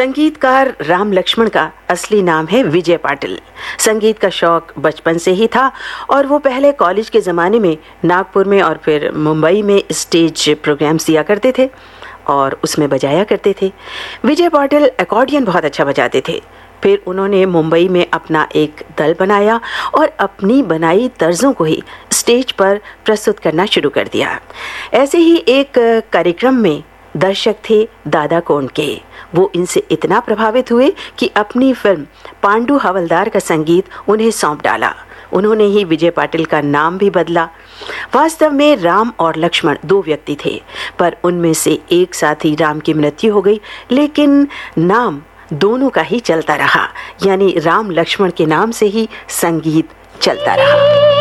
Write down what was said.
संगीतकार राम लक्ष्मण का असली नाम है विजय पाटिल। संगीत का शौक बचपन से ही था और वो पहले कॉलेज के ज़माने में नागपुर में और फिर मुंबई में स्टेज प्रोग्राम्स दिया करते थे और उसमें बजाया करते थे। विजय पाटिल अकॉर्डियन बहुत अच्छा बजाते थे। फिर उन्होंने मुंबई में अपना एक दल बनाया और अपनी बनाई तर्ज़ों को ही स्टेज पर प्रस्तुत करना शुरू कर दिया। ऐसे ही एक कार्यक्रम में दर्शक थे दादा कोंड के। वो इनसे इतना प्रभावित हुए कि अपनी फिल्म पांडु हवलदार का संगीत उन्हें सौंप डाला। उन्होंने ही विजय पाटिल का नाम भी बदला। वास्तव में राम और लक्ष्मण दो व्यक्ति थे, पर उनमें से एक साथी राम की मृत्यु हो गई, लेकिन नाम दोनों का ही चलता रहा, यानी राम लक्ष्मण के नाम से ही संगीत चलता रहा।